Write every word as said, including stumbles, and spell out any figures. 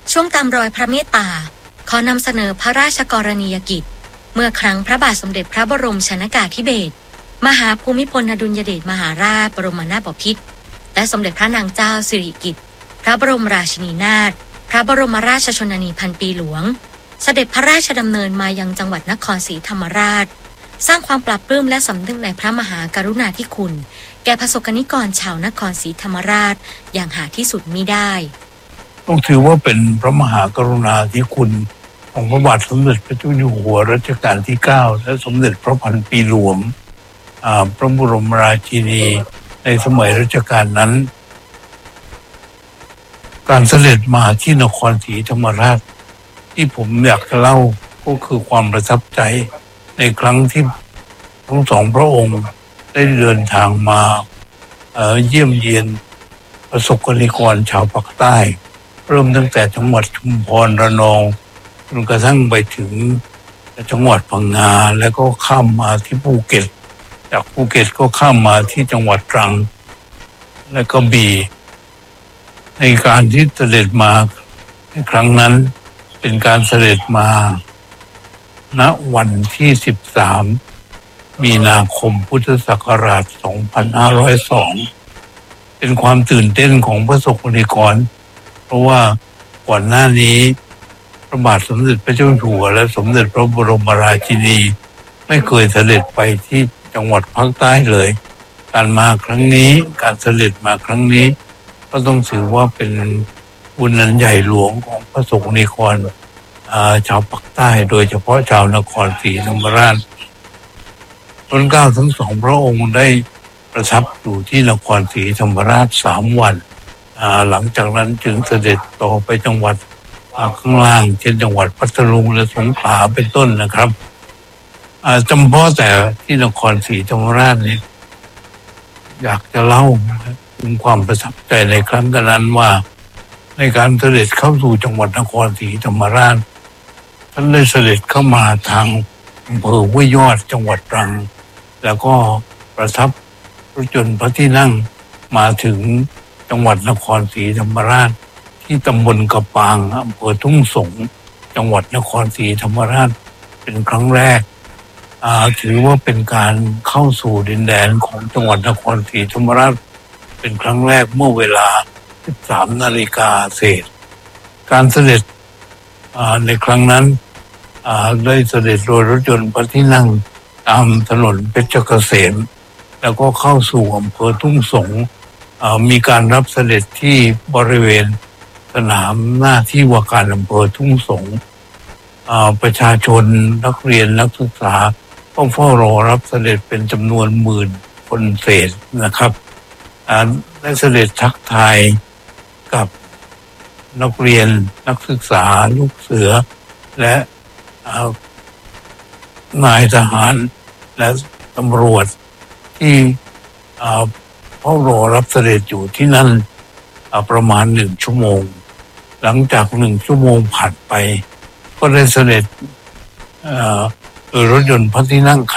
ช่วงตามรอยพระเมตตาขอนำเสนอพระราชกรณียกิจเมื่อครั้งพระบาทสมเด็จพระบรมชนกาธิเบศรมหาภูมิพลอดุลยเดชมหาราชบรมนาถบพิตรและสมเด็จพระนางเจ้าสิริกิติ์พระบรมราชินีนาถพระบรมราชชนนีพันปีหลวงเสด็จพระราชดำเนินมายังจังหวัดนครศรีธรรมราชสร้างความปรับปลื้มและสำนึกในพระมหากรุณาธิคุณแก่ประสบกนิกรชาวนครศรีธรรมราชอย่างหาที่สุดมิได้ต้องถือว่าเป็นพระมหากรุณาธิคุณของพระบาทสมเด็จพระเจ้าอยู่หัวรัชกาลที่เก้าและสมเด็จพระพันปีหลวงพระบรมราชินีในสมัยรัชกาลนั้นการเสด็จมาที่นครศรีธรรมราชที่ผมอยากจะเล่าก็คือความประทับใจในครั้งที่ทั้งสองพระองค์ได้เดินทางมาเอ่อเยี่ยมเยียนประสบกนิกรชาวภาคใต้เริ่มตั้งแต่จังหวัดชุมพรระนองจนกระทั่งไปถึงจังหวัดพังงาแล้วก็ข้ามมาที่ภูเก็ตจากภูเก็ตก็ข้ามมาที่จังหวัดตรังและก็บีในการที่เสด็จมาในครั้งนั้นเป็นการเสด็จมาณวันที่สิบสามมีนาคมพุทธศักราชสองพันห้าร้อยสองเป็นความตื่นเต้นของประสบกนิกรเพราะว่าก่อนหน้านี้พระบาทสมเด็จพระเจ้าอยู่หัวและสมเด็จพระบรมราชินีไม่เคยเสด็จไปที่จังหวัดภาคใต้เลยการมาครั้งนี้การเสด็จมาครั้งนี้ก็ต้องถือว่าเป็นบุญอันใหญ่หลวงของประสบกนิกรชาวภาคใต้โดยเฉพาะชาวนครศรีธรรมราชพระเก้าทั้งสองพระองค์ได้ประทับอยู่ที่นครศรีธรรมราชสามวันหลังจากนั้นจึงเสด็จต่อไปจังหวัดข้างล่างเช่นจังหวัดพัทลุงและสงขลาเป็นต้นนะครับจำเพาะแต่ที่นครศรีธรรมราชนี้อยากจะเล่าถึงความประทับใจในครั้งนั้นว่าในการเสด็จเข้าสู่จังหวัดนครศรีธรรมราชท่านได้เสด็จเข้ามาทางอำเภอห้วยยอดจังหวัดตรังแล้วก็ประทับรถยนต์พระที่นั่งมาถึงจังหวัดนครศรีธรรมราชที่ตำบลกระปางอำเภอทุ่งสงจังหวัดนครศรีธรรมราชเป็นครั้งแรกถือว่าเป็นการเข้าสู่ดินแดนของจังหวัดนครศรีธรรมราชเป็นครั้งแรกเมื่อเวลา สิบสามนาฬิกาเศษการเสด็จในครั้งนั้นได้เสด็จโดยรถยนต์พระที่นั่งตามถนนเพชรเกษมแล้วก็เข้าสู่อำเภอทุ่งสงมีการรับเสด็จที่บริเวณสนามหน้าที่ว่าการอำเภอทุ่งสงประชาชนนักเรียนนักศึกษาก็เฝ้ารอรับเสด็จเป็นจำนวนหมื่นคนเศษนะครับได้เสด็จทักทายกับนักเรียนนักศึกษาลูกเสือและนายทหารและตำรวจที่เฝ้ารอรับเสด็จอยู่ที่นั่นประมาณหนึ่งชั่วโมงหลังจากหนึ่งชั่วโมงผ่านไปก็ได้เสด็จโดยรถยนต์พระที่นั่ง